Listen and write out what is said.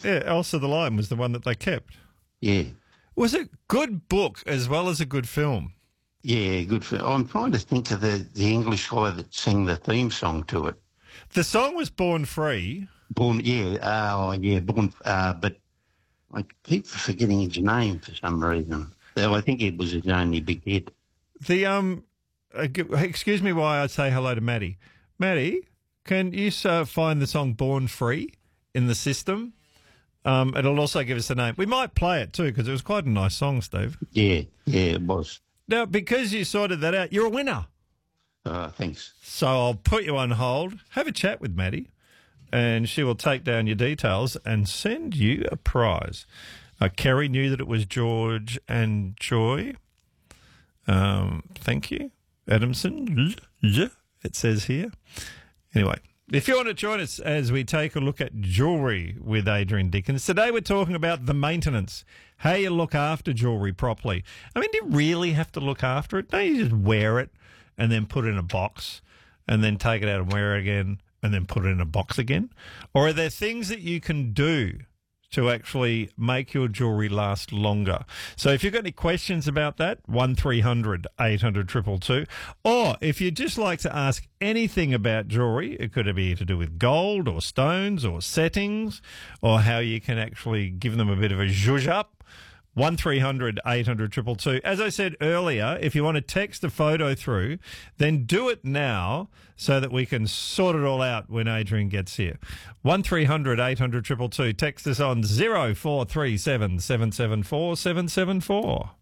Yeah, Elsa the Lion was the one that they kept. Yeah. Was it good book as well as a good film? Yeah, good for. I'm trying to think of the English guy that sang the theme song to it. The song was Born Free. Born, yeah, Born, but I keep forgetting his name for some reason. So I think it was his only big hit. Excuse me while I say hello to Maddie. Maddie, can you find the song Born Free in the system? It'll also give us the name. We might play it too because it was quite a nice song, Steve. Yeah, it was. Now, because you sorted that out, you're a winner. Thanks. So I'll put you on hold, have a chat with Maddie, and she will take down your details and send you a prize. Kerry knew that it was George and Joy. Thank you. Adamson, it says here. Anyway, if you want to join us as we take a look at jewellery with Adrian Dickens, today we're talking about the maintenance, how you look after jewellery properly. I mean, do you really have to look after it? Don't you just wear it and then put it in a box and then take it out and wear it again and then put it in a box again? Or are there things that you can do to actually make your jewellery last longer? So if you've got any questions about that, 1300 800 222. Or if you'd just like to ask anything about jewellery, it could be to do with gold or stones or settings or how you can actually give them a bit of a zhuzh up, 1300 800 222. As I said earlier, if you want to text a photo through, then do it now so that we can sort it all out when Adrian gets here. 1300 800 222. Text us on 0437 774 774.